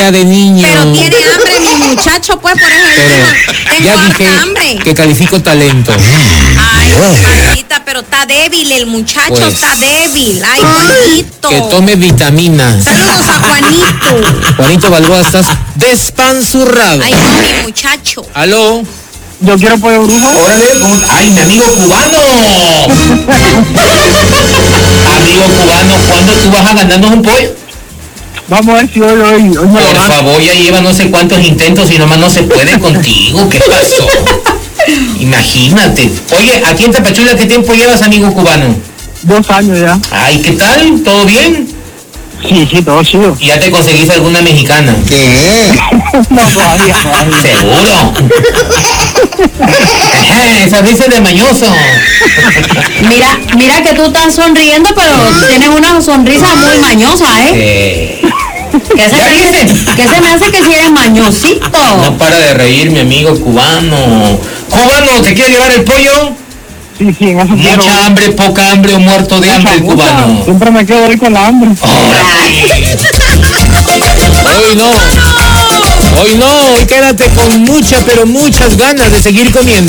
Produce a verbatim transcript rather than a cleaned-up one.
cara de niño. Pero tiene hambre mi muchacho, pues, por eso. Pero ya dije hambre. que califico talento. Ay, mamita, pero está débil el muchacho, pues, está débil. Ay, Juanito. Que tome vitaminas. Saludos a Juanito. Juanito Balboa, estás despanzurrado. Ay, no, mi muchacho. ¿Aló? Yo quiero pollo brujo. Órale, ay, mi amigo cubano. Amigo cubano, ¿cuándo tú vas a ganarnos un pollo? Vamos a ver si hoy, hoy, hoy me Por lo favor, ya lleva no sé cuántos intentos y nomás no se puede contigo. ¿Qué pasó? Imagínate. Oye, aquí en Tapachula, ¿qué tiempo llevas, amigo cubano? Dos años ya. Ay, ¿qué tal? ¿Todo bien? Sí, sí, todo chido. ¿Y ya te conseguiste alguna mexicana? ¿Qué? No, todavía, todavía. ¿Seguro? Esa risa de mañoso. Mira, mira que tú estás sonriendo, pero tienes una sonrisa muy mañosa, ¿eh? Eh, ¿Qué se, ¿Ya me hace, viste? ¿Qué se me hace que si eres mañosito? no para de reír, mi amigo cubano. Cubano, ¿te quiere llevar el pollo? Sí, sí, en eso quiero. Mucha hambre, poca hambre o muerto de hambre el Mucha, cubano. mucha. Siempre me quedo ahí con la hambre. Hoy no. Hoy no, hoy quédate con muchas, pero muchas ganas de seguir comiendo.